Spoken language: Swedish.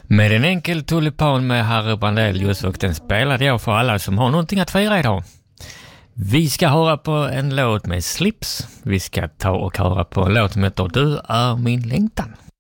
Med en enkel tulipan med Harry Brandelius, och den spelade jag för alla som har någonting att fira idag. Vi ska höra på en låt med Slips. Vi ska ta och höra på en låt som heter Du är min längtan.